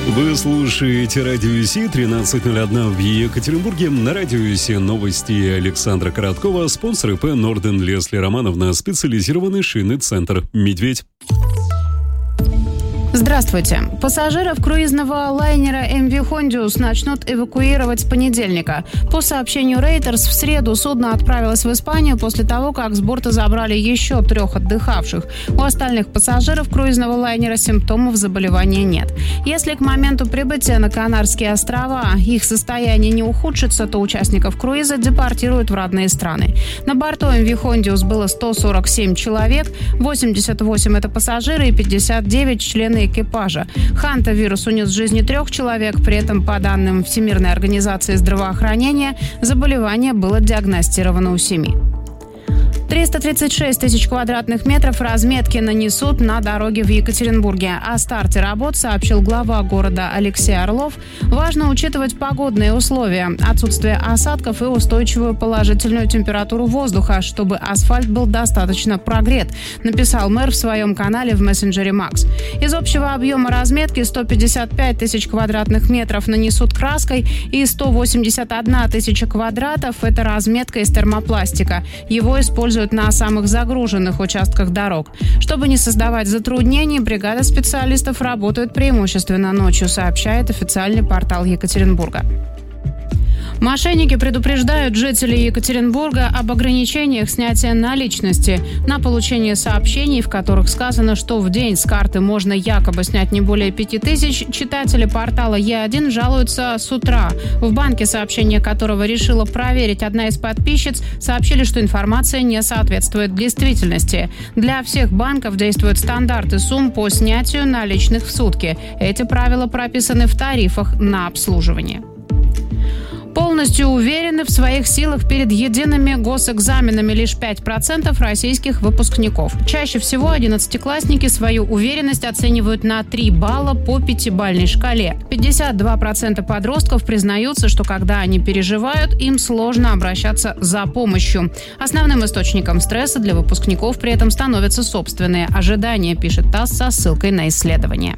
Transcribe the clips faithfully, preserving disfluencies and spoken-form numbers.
Вы слушаете Радио Си, тринадцать ноль один в Екатеринбурге. На Радио Си новости Александра Короткова. Спонсор ИП Норден Лесли Романовна. Специализированный шинный центр «Медведь». Здравствуйте. Пассажиров круизного лайнера эм ви Hondius начнут эвакуировать с понедельника. По сообщению Reuters, в среду судно отправилось в Испанию после того, как с борта забрали еще трех отдыхавших. У остальных пассажиров круизного лайнера симптомов заболевания нет. Если к моменту прибытия на Канарские острова их состояние не ухудшится, то участников круиза депортируют в родные страны. На борту эм ви Hondius было сто сорок семь человек, восемьдесят восемь это пассажиры и пятьдесят девять члены экипажа. Ханта-вирус унес жизни трех человек, при этом, по данным Всемирной организации здравоохранения, заболевание было диагностировано у семи. триста тридцать шесть тысяч квадратных метров разметки нанесут на дороге в Екатеринбурге. О старте работ сообщил глава города Алексей Орлов. Важно учитывать погодные условия, отсутствие осадков и устойчивую положительную температуру воздуха, чтобы асфальт был достаточно прогрет, написал мэр в своем канале в мессенджере Макс. Из общего объема разметки сто пятьдесят пять тысяч квадратных метров нанесут краской и сто восемьдесят одна тысяча квадратов – это разметка из термопластика. Его используют на самых загруженных участках дорог. Чтобы не создавать затруднений, бригада специалистов работает преимущественно ночью, сообщает официальный портал Екатеринбурга. Мошенники предупреждают жителей Екатеринбурга об ограничениях снятия наличности. На получение сообщений, в которых сказано, что в день с карты можно якобы снять не более пяти тысяч, читатели портала Е один жалуются с утра. В банке, сообщение которого решила проверить одна из подписчиц, сообщили, что информация не соответствует действительности. Для всех банков действуют стандарты сумм по снятию наличных в сутки. Эти правила прописаны в тарифах на обслуживание. Полностью уверены в своих силах перед едиными госэкзаменами лишь пять процентов российских выпускников. Чаще всего одиннадцатиклассники свою уверенность оценивают на три балла по пятибалльной шкале. пятьдесят два процента подростков признаются, что когда они переживают, им сложно обращаться за помощью. Основным источником стресса для выпускников при этом становятся собственные ожидания, пишет ТАСС со ссылкой на исследование.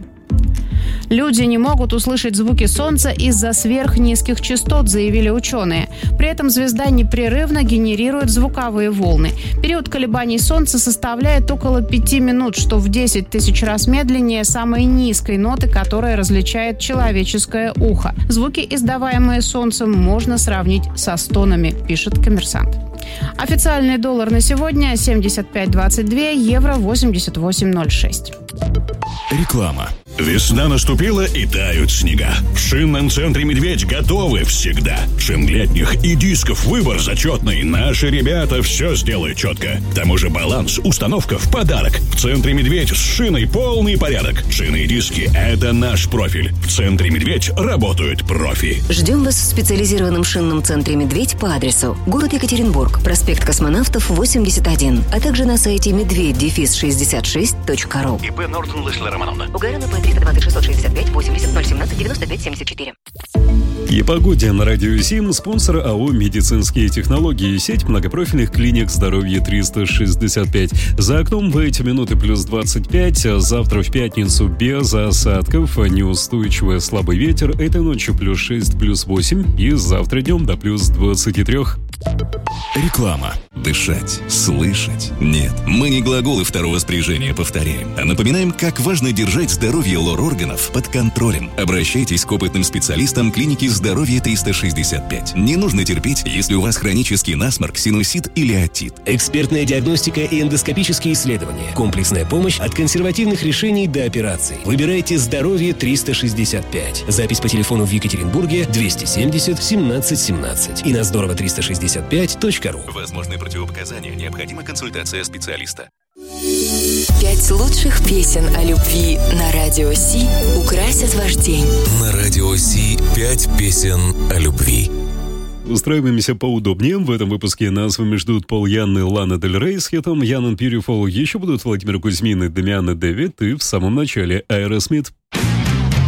Люди не могут услышать звуки Солнца из-за сверхнизких частот, заявили ученые. При этом звезда непрерывно генерирует звуковые волны. Период колебаний Солнца составляет около пяти минут, что в десять тысяч раз медленнее самой низкой ноты, которая различает человеческое ухо. Звуки, издаваемые Солнцем, можно сравнить со стонами, пишет «Коммерсант». Официальный доллар на сегодня семьдесят пять двадцать два, евро восемьдесят восемь ноль шесть. Реклама. Весна наступила и тают снега. В шинном центре «Медведь» готовы всегда. Шин летних и дисков выбор зачетный. Наши ребята все сделают четко. К тому же баланс, установка в подарок. В центре «Медведь» с шиной полный порядок. Шины и диски – это наш профиль. В центре «Медведь» работают профи. Ждем вас в специализированном шинном центре «Медведь» по адресу город Екатеринбург, проспект Космонавтов, восемьдесят один, а также на сайте медведь шестьдесят шесть точка ру. ИП Норден Лесли Романовна. Угарена по триста двадцать шестьсот шестьдесят пять восемьдесят ноль семнадцать девяносто пять семьдесят четыре. И погоде на Радио Сим, спонсор АО «Медицинские технологии», сеть многопрофильных клиник здоровья триста шестьдесят пять. За окном в эти минуты плюс двадцать пять, завтра в пятницу без осадков, неустойчивый слабый ветер, этой ночью плюс шесть, плюс восемь и завтра днем до плюс двадцати трёх. Реклама. Дышать, слышать. Нет, мы не глаголы второго спряжения повторяем, а напоминаем, как важно держать здоровье лор-органов под контролем. Обращайтесь к опытным специалистам клиники здоровья триста шестьдесят пять. Не нужно терпеть, если у вас хронический насморк, синусит или отит. Экспертная диагностика и эндоскопические исследования. Комплексная помощь от консервативных решений до операций. Выбирайте здоровье триста шестьдесят пять. Запись по телефону в Екатеринбурге двести семьдесят семнадцать семнадцать и на здорово триста шестьдесят пять точка ру. Возможны противопоказания, необходима консультация специалиста. Пять лучших песен о любви на Радио Си украсят ваш день. На Радио Си пять песен о любви. Устраиваемся поудобнее. В этом выпуске нас с вами ждут Пол Янн и Лана Дель Рей с хитом «Young and Beautiful». Еще будут Владимир Кузьмин и Дамиан Дэвид. И в самом начале Аэросмит.